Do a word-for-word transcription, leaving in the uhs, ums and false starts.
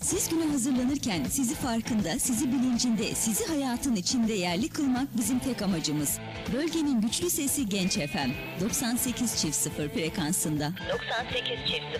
Siz güne hazırlanırken sizi farkında, sizi bilincinde, sizi hayatın içinde yerli kılmak bizim tek amacımız. Bölgenin güçlü sesi Genç F M doksan sekiz çift sıfır frekansında. doksan sekiz çift